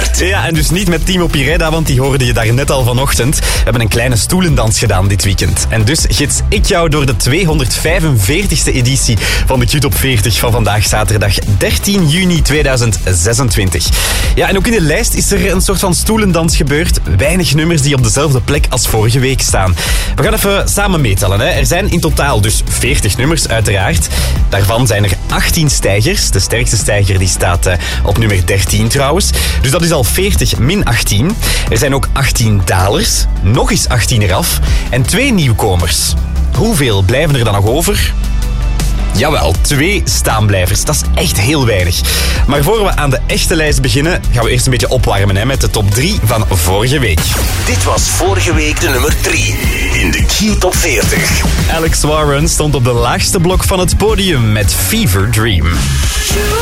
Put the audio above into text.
Weekend. Ja, en dus niet met Timo Pireda, want die hoorde je daar net al vanochtend. We hebben een kleine stoelendans gedaan dit weekend. En dus gids ik jou door de 245ste editie van de Q-Top 40 van vandaag zaterdag 13 juni 2026. Ja, en ook in de lijst is er een soort van stoelendans gebeurd. Weinig nummers die op dezelfde plek als vorige week staan. We gaan even samen meetellen. Hè. Er zijn in totaal dus 40 nummers, uiteraard. Daarvan zijn er 18 stijgers. De sterkste stijger die staat op nummer 13 trouwens. Dus dat is al 40 min 18. Er zijn ook 18 dalers. Nog eens 18 eraf. En 2 nieuwkomers. Hoeveel blijven er dan nog over? Jawel, 2 staanblijvers. Dat is echt heel weinig. Maar voor we aan de echte lijst beginnen, gaan we eerst een beetje opwarmen met de top 3 van vorige week. Dit was vorige week de nummer 3 in de Q-Top 40. Alex Warren stond op de laagste blok van het podium met Fever Dream.